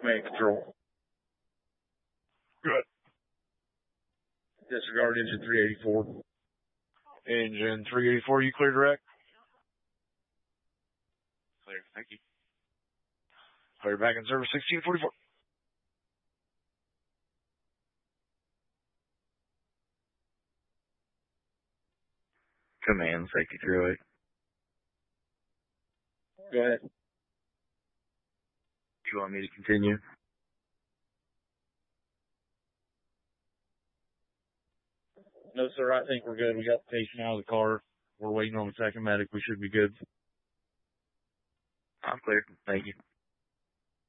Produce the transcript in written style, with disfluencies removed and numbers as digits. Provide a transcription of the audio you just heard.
Command control. Good. Disregard engine 384. Engine 384, you clear direct? Clear, thank you. Clear back in service 1644. Command, safety 308. Go ahead. Do you want me to continue? No, sir, I think we're good. We got the patient out of the car. We're waiting on the second medic. We should be good. I'm clear. Thank you.